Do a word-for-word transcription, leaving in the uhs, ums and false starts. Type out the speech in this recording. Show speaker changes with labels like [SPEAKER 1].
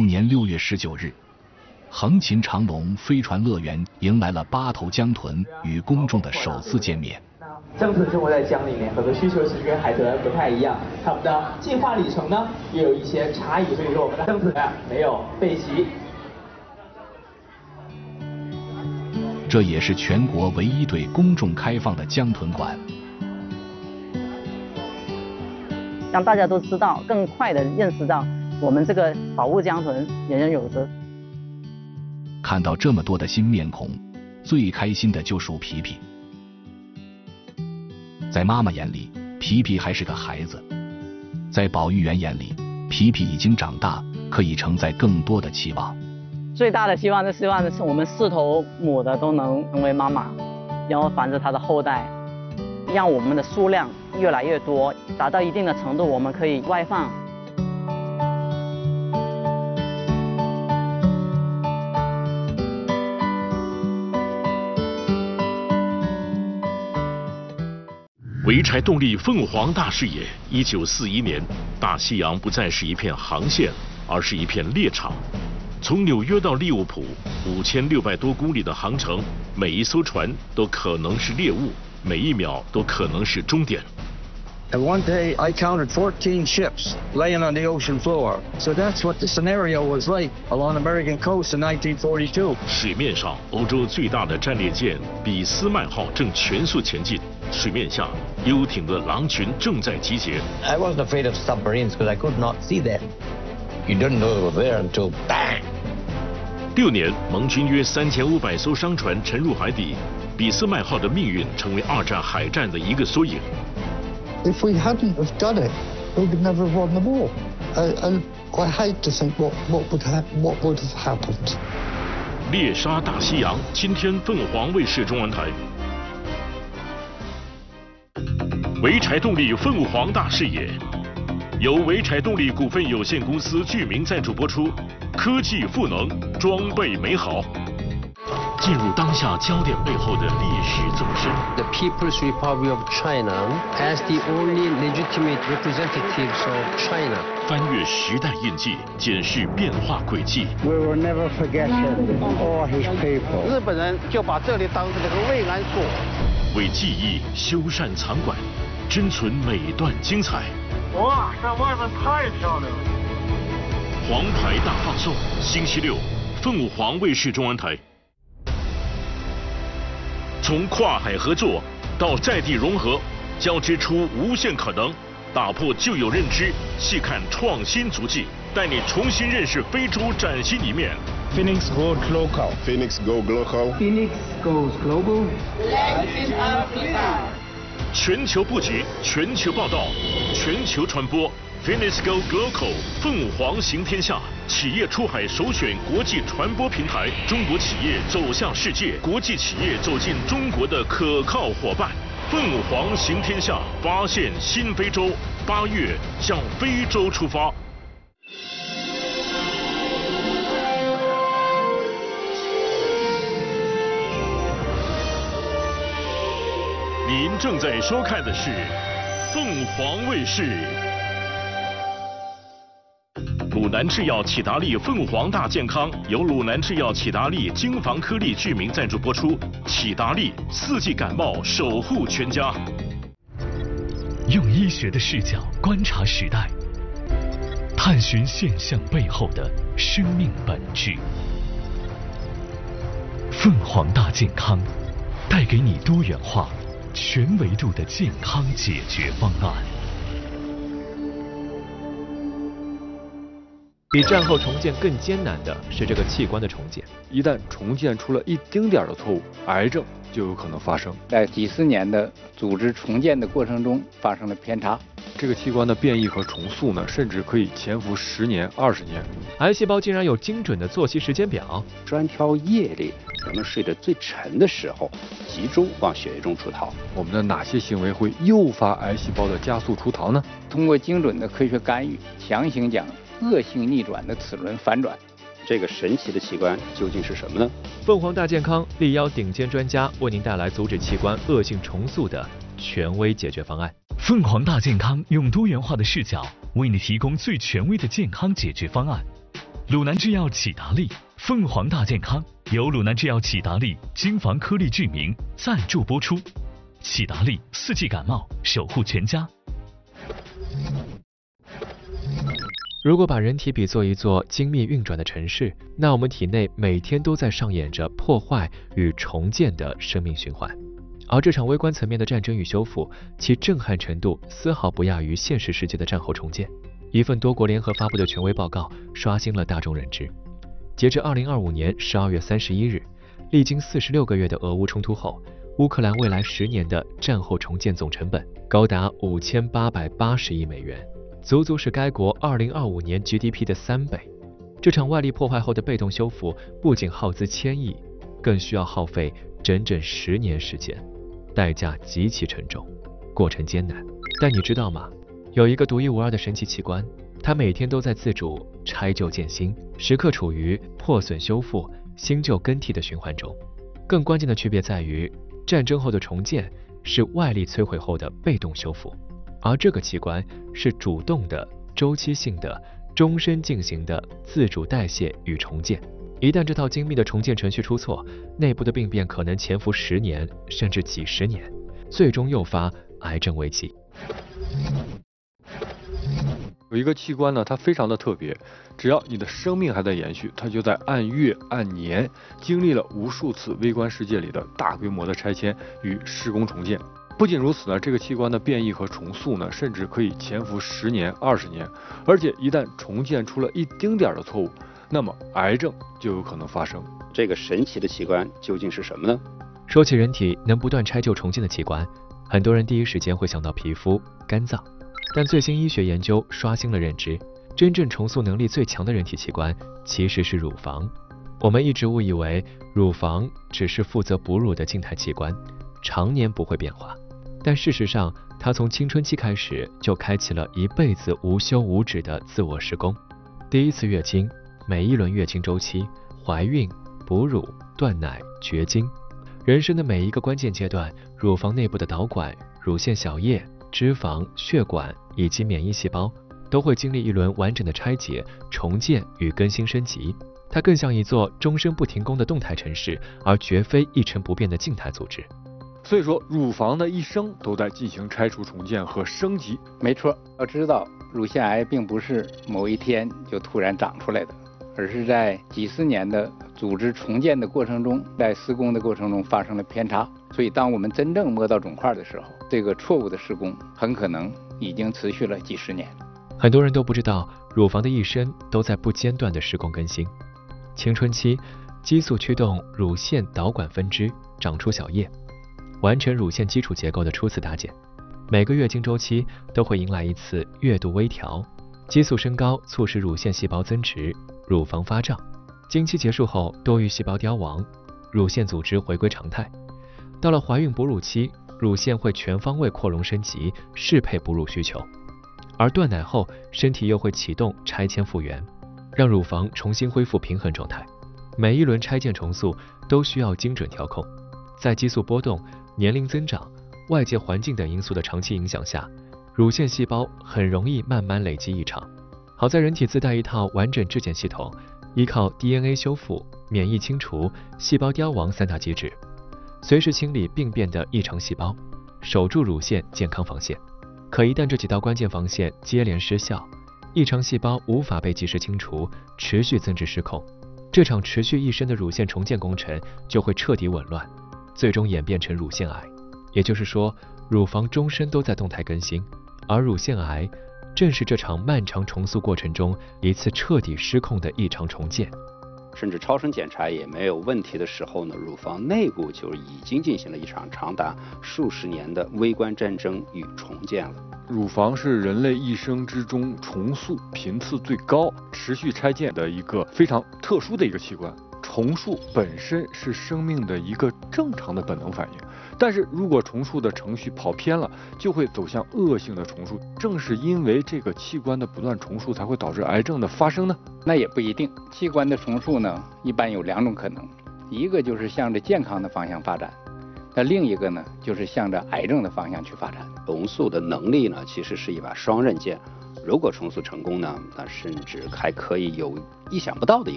[SPEAKER 1] 年六月十九日，横琴长隆飞船乐园迎来了八头江豚与公众的首次见面。
[SPEAKER 2] 江豚生活在江里面，很多需求其实跟海豚不太一样，它们的进化里程呢也有一些差异，所以说我们的江豚啊没有背鳍。
[SPEAKER 1] 这也是全国唯一对公众开放的江豚馆。
[SPEAKER 3] 让大家都知道，更快地认识到我们这个保护江豚人人有责。
[SPEAKER 1] 看到这么多的新面孔，最开心的就属皮皮。在妈妈眼里，皮皮还是个孩子；在保育员眼里，皮皮已经长大，可以承载更多的期望。
[SPEAKER 3] 最大的希望是希望是我们四头母的都能成为妈妈，然后繁殖它的后代，让我们的数量越来越多，达到一定的程度，我们可以外放。
[SPEAKER 4] 潍柴动力凤凰大视野。一九四一年，大西洋不再是一片航线，而是一片猎场。从纽约到利物浦，五千六百多公里的航程，每一艘船都可能是猎物，每一秒都可能是终点。
[SPEAKER 5] And one day I counted fourteen ships laying on the ocean floor. So that's what the scenario was like along the American coast in nineteen forty-two.
[SPEAKER 4] 水面上，欧洲最大的战列舰俾斯麦号正全速前进。水面下，游艇的狼群正在集结。
[SPEAKER 6] I wasn't afraid of submarines because I could not see them. You didn't know they were there until bang.
[SPEAKER 4] 六年，盟军约三千五百艘商船沉入海底，俾斯麦号的命运成为二战海战的一个缩影。
[SPEAKER 7] If we hadn't have done it, we would never have won the war. I, I, I hate to think what, what, would ha what would have happened.
[SPEAKER 4] 猎杀大西洋，今天凤凰卫视中文台。潍柴动力凤凰大视野，由潍柴动力股份有限公司剧名赞助播出。科技赋能，装备美好。进入当下焦点背后的历史纵深。
[SPEAKER 8] The People's Republic of China as the only legitimate representatives of China.
[SPEAKER 4] 翻越时代印记，检视变化轨迹。
[SPEAKER 9] We will never forget him or his people.
[SPEAKER 10] 日本人就把这里当成了个慰安所。
[SPEAKER 4] 为记忆修缮藏馆，珍存每段精彩。
[SPEAKER 11] 哇，这外面太漂亮了！
[SPEAKER 4] 黄牌大放送，星期六，凤凰卫视中文台。从跨海合作到在地融合，交织出无限可能，打破旧有认知，细看创新足迹，带你重新认识非洲崭新一面。
[SPEAKER 11] Phoenix Goes Global.
[SPEAKER 12] Phoenix Goes Global.
[SPEAKER 13] Phoenix Goes Global.
[SPEAKER 14] Latin Africa.
[SPEAKER 4] 全球布局，全球报道，全球传播。Phoenix Go Global， 凤凰行天下，企业出海首选国际传播平台，中国企业走向世界，国际企业走进中国的可靠伙伴。凤凰行天下，发现新非洲，八月向非洲出发。您正在收看的是凤凰卫视。鲁南制药启达利凤凰大健康由鲁南制药启达利精防颗粒剧名赞助播出。启达利四季感冒守护全家。
[SPEAKER 15] 用医学的视角观察时代，探寻现象背后的生命本质。凤凰大健康带给你多元化、全维度的健康解决方案。
[SPEAKER 16] 比战后重建更艰难的是这个器官的重建。
[SPEAKER 17] 一旦重建出了一丁点的错误，癌症就有可能发生。
[SPEAKER 18] 在几十年的组织重建的过程中发生了偏差，
[SPEAKER 17] 这个器官的变异和重塑呢，甚至可以潜伏十年、二十年。
[SPEAKER 16] 癌细胞竟然有精准的作息时间表，
[SPEAKER 19] 专挑夜里人们睡得最沉的时候，集中往血液中出逃。
[SPEAKER 17] 我们的哪些行为会诱发癌细胞的加速出逃呢？
[SPEAKER 18] 通过精准的科学干预，强行将恶性逆转的齿轮反转。
[SPEAKER 19] 这个神奇的器官究竟是什么呢？
[SPEAKER 16] 凤凰大健康力邀顶尖专家为您带来阻止器官恶性重塑的权威解决方案。
[SPEAKER 15] 凤凰大健康用多元化的视角为你提供最权威的健康解决方案。 鲁南制药启达利，凤凰大健康由鲁南制药启达利金防颗粒聚明赞助播出。启达利四季感冒，守护全家。
[SPEAKER 16] 如果把人体比作一座精密运转的城市，那我们体内每天都在上演着破坏与重建的生命循环。而这场微观层面的战争与修复，其震撼程度丝毫不亚于现实世界的战后重建。一份多国联合发布的权威报告刷新了大众认知。截至二零二五年十二月三十一日，历经四十六个月的俄乌冲突后，乌克兰未来十年的战后重建总成本高达五千八百八十亿美元，足足是该国二零二五年 G D P 的三倍。这场外力破坏后的被动修复不仅耗资千亿，更需要耗费整整十年时间，代价极其沉重，过程艰难。但你知道吗？有一个独一无二的神奇器官，它每天都在自主拆旧建新，时刻处于破损修复、新旧更替的循环中。更关键的区别在于，战争后的重建是外力摧毁后的被动修复，而这个器官是主动的、周期性的、终身进行的自主代谢与重建。一旦这套精密的重建程序出错，内部的病变可能潜伏十年甚至几十年，最终诱发癌症危机。
[SPEAKER 17] 有一个器官呢，它非常的特别，只要你的生命还在延续，它就在按月按年经历了无数次微观世界里的大规模的拆迁与施工重建。不仅如此呢，这个器官的变异和重塑呢，甚至可以潜伏十年、二十年，而且一旦重建出了一丁点的错误，那么癌症就有可能发生。
[SPEAKER 19] 这个神奇的器官究竟是什么呢？
[SPEAKER 16] 说起人体能不断拆旧重建的器官，很多人第一时间会想到皮肤、肝脏。但最新医学研究刷新了认知，真正重塑能力最强的人体器官其实是乳房。我们一直误以为乳房只是负责哺乳的静态器官，常年不会变化。但事实上，它从青春期开始就开启了一辈子无休无止的自我施工。第一次月经、每一轮月经周期、怀孕、哺乳、断奶、绝经，人生的每一个关键阶段，乳房内部的导管、乳腺小叶、脂肪、血管以及免疫细胞都会经历一轮完整的拆解、重建与更新升级。它更像一座终身不停工的动态城市，而绝非一成不变的静态组织。
[SPEAKER 17] 所以说，乳房的一生都在进行拆除、重建和升级。
[SPEAKER 18] 没错，要知道，乳腺癌并不是某一天就突然长出来的，而是在几十年的组织重建的过程中，在施工的过程中发生了偏差。所以，当我们真正摸到肿块的时候，这个错误的施工很可能已经持续了几十年。
[SPEAKER 16] 很多人都不知道，乳房的一生都在不间断的施工更新。青春期，激素驱动乳腺导管分支长出小叶，完成乳腺基础结构的初次搭建。每个月经周期都会迎来一次月度微调，激素升高促使乳腺细胞增殖，乳房发胀。经期结束后，多余细胞凋亡，乳腺组织回归常态。到了怀孕哺乳期，乳腺会全方位扩容升级，适配哺乳需求。而断奶后，身体又会启动拆迁复原，让乳房重新恢复平衡状态。每一轮拆建重塑都需要精准调控，在激素波动、年龄增长、外界环境等因素的长期影响下，乳腺细胞很容易慢慢累积异常。好在人体自带一套完整质检系统，依靠 D N A 修复、免疫清除、细胞凋亡三大机制，随时清理病变的异常细胞，守住乳腺健康防线。可一旦这几道关键防线接连失效，异常细胞无法被及时清除，持续增殖失控，这场持续一生的乳腺重建工程就会彻底紊乱，最终演变成乳腺癌。也就是说，乳房终身都在动态更新，而乳腺癌正是这场漫长重塑过程中一次彻底失控的异常重建。
[SPEAKER 19] 甚至超声检查也没有问题的时候呢，乳房内部就已经进行了一场长达数十年的微观战争与重建了。
[SPEAKER 17] 乳房是人类一生之中重塑频次最高、持续拆建的一个非常特殊的一个器官。重塑本身是生命的一个正常的本能反应，但是如果重塑的程序跑偏了，就会走向恶性的重塑。正是因为这个器官的不断重塑，才会导致癌症的发生呢？
[SPEAKER 18] 那也不一定。器官的重塑呢，一般有两种可能，一个就是向着健康的方向发展，那另一个呢，就是向着癌症的方向去发展。
[SPEAKER 19] 重塑的能力呢，其实是一把双刃剑。 如果重塑成功呢，那甚至还可以有意想不到的一个